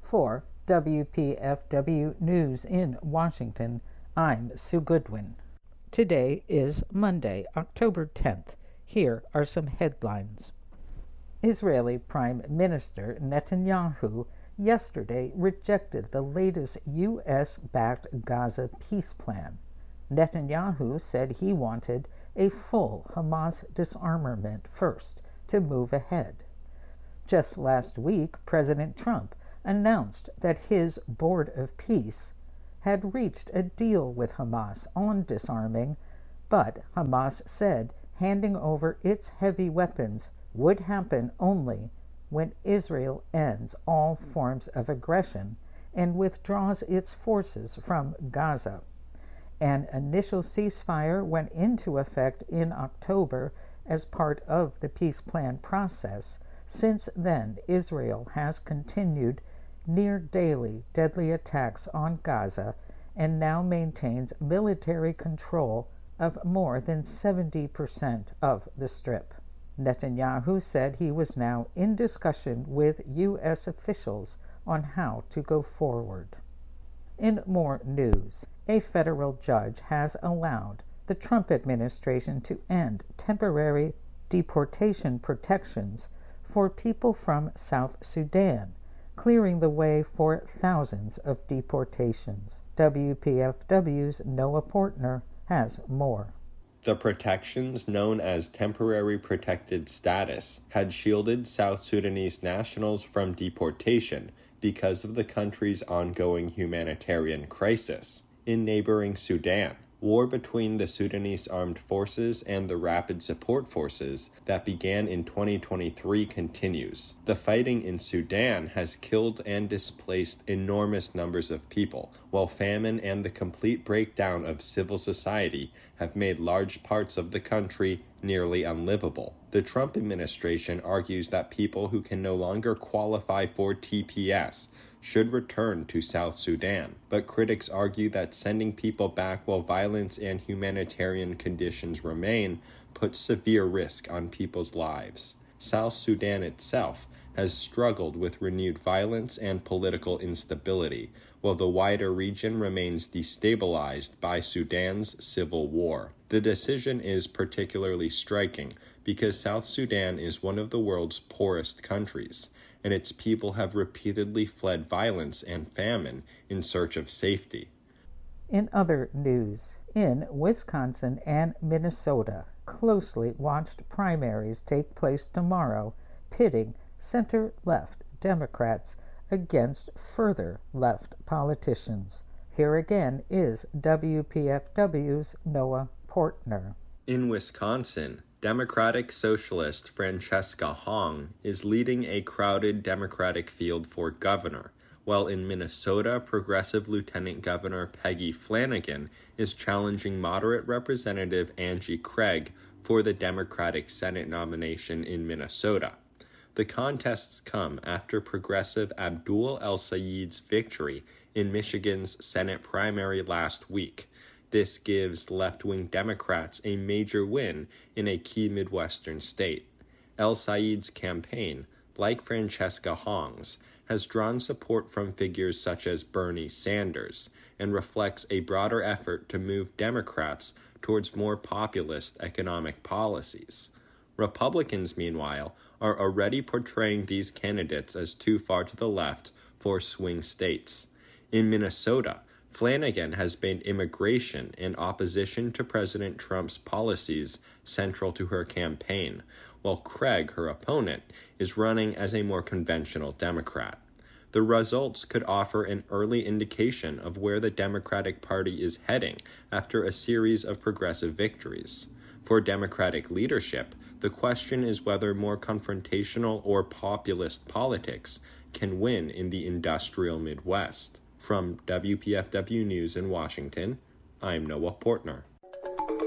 For WPFW News in Washington, I'm Sue Goodwin. Today is Monday, October 10th. Here are some headlines. Israeli Prime Minister Netanyahu yesterday rejected the latest U.S.-backed Gaza peace plan. Netanyahu said he wanted a full Hamas disarmament first to move ahead. Just last week, President Trump announced that his Board of Peace had reached a deal with Hamas on disarming, but Hamas said handing over its heavy weapons would happen only when Israel ends all forms of aggression and withdraws its forces from Gaza. An initial ceasefire went into effect in October as part of the peace plan process. Since then, Israel has continued near daily deadly attacks on Gaza and now maintains military control of more than 70% of the Strip. Netanyahu said he was now in discussion with U.S. officials on how to go forward. In more news, a federal judge has allowed the Trump administration to end temporary deportation protections for people from South Sudan, clearing the way for thousands of deportations. WPFW's Noah Portner has more. The protections, known as temporary protected status, had shielded South Sudanese nationals from deportation because of the country's ongoing humanitarian crisis. In neighboring Sudan, war between the Sudanese Armed Forces and the Rapid Support Forces that began in 2023 continues. The fighting in Sudan has killed and displaced enormous numbers of people, while famine and the complete breakdown of civil society have made large parts of the country nearly unlivable. The Trump administration argues that people who can no longer qualify for TPS should return to South Sudan, but critics argue that sending people back while violence and humanitarian conditions remain puts severe risk on people's lives. South Sudan itself has struggled with renewed violence and political instability, while the wider region remains destabilized by Sudan's civil war. The decision is particularly striking because South Sudan is one of the world's poorest countries, and its people have repeatedly fled violence and famine in search of safety. In other news, in Wisconsin and Minnesota, closely watched primaries take place tomorrow, pitting center-left Democrats against further left politicians. Here again is WPFW's Noah Portner. In Wisconsin, Democratic Socialist Francesca Hong is leading a crowded Democratic field for governor, while in Minnesota, Progressive Lieutenant Governor Peggy Flanagan is challenging moderate Representative Angie Craig for the Democratic Senate nomination in Minnesota. The contests come after Progressive Abdul El-Sayed's victory in Michigan's Senate primary last week. This gives left-wing Democrats a major win in a key Midwestern state. El-Sayed's campaign, like Francesca Hong's, has drawn support from figures such as Bernie Sanders and reflects a broader effort to move Democrats towards more populist economic policies. Republicans, meanwhile, are already portraying these candidates as too far to the left for swing states. In Minnesota, Flanagan has made immigration and opposition to President Trump's policies central to her campaign, while Craig, her opponent, is running as a more conventional Democrat. The results could offer an early indication of where the Democratic Party is heading after a series of progressive victories. For Democratic leadership, the question is whether more confrontational or populist politics can win in the industrial Midwest. From WPFW News in Washington, I'm Noah Portner.